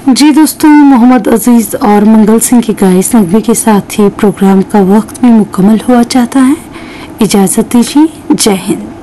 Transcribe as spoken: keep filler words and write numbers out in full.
जी दोस्तों, मोहम्मद अजीज और मंगल सिंह की गाए इस नगमे के साथ ही प्रोग्राम का वक्त भी मुकम्मल हुआ चाहता है। इजाजत दीजिए। जय हिंद।